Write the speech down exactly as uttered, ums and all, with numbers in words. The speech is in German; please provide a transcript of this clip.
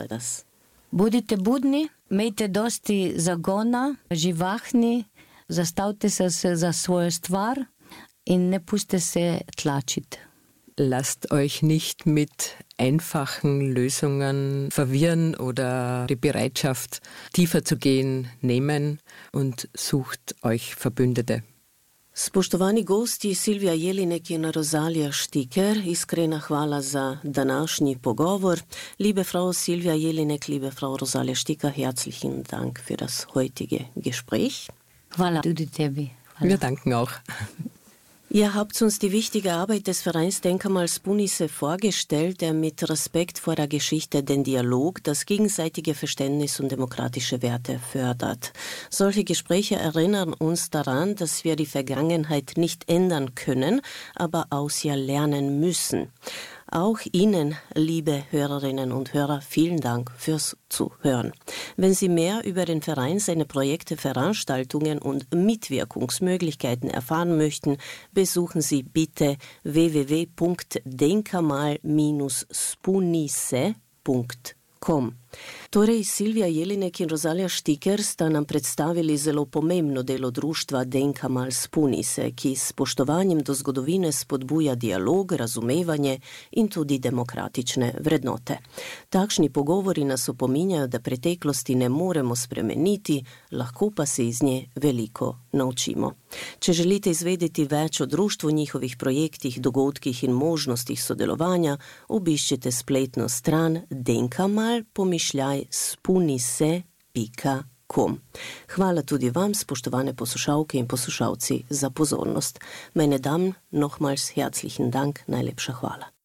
das? Budite budni, imejte dosti zagona, živahni, zastavite se za svojo stvar in ne puste se tlačiti. Lasst euch nicht mit einfachen Lösungen verwirren oder die Bereitschaft, tiefer zu gehen, nehmen und sucht euch Verbündete. Spoštovani gosti Silvija Jelinek in Rosalija Štiker, iskrena hvala za današnji pogovor. Liebe Frau Silvija Jelinek, liebe Frau Rosalija Štiker, herzlichen Dank für das heutige Gespräch. Hvala tudi tebi. Hvala. Wir danken auch. Ihr habt uns die wichtige Arbeit des Vereins Denkmals Spunisse vorgestellt, der mit Respekt vor der Geschichte den Dialog, das gegenseitige Verständnis und demokratische Werte fördert. Solche Gespräche erinnern uns daran, dass wir die Vergangenheit nicht ändern können, aber aus ihr lernen müssen. Auch Ihnen, liebe Hörerinnen und Hörer, vielen Dank fürs Zuhören. Wenn Sie mehr über den Verein, seine Projekte, Veranstaltungen und Mitwirkungsmöglichkeiten erfahren möchten, besuchen Sie bitte w w w punkt denkamal dash spunisse punkt com. Torej, Silvija Jelinek in Rosalija Štiker sta nam predstavili zelo pomembno delo društva Denkamal Spunisse, ki s spoštovanjem do zgodovine spodbuja dialog, razumevanje in tudi demokratične vrednote. Takšni pogovori nas opominjajo, da preteklosti ne moremo spremeniti, lahko pa se iz nje veliko naučimo. Če želite izvedeti več o društvu, njihovih projektih, dogodkih in možnostih sodelovanja, obiščite spletno stran denkamal pomišljaj spunisse pika com. Hvala tudi vam, spoštovane poslušalke in poslušalci, za pozornost. Meine Damen, nochmals herzlichen Dank, najlepša hvala.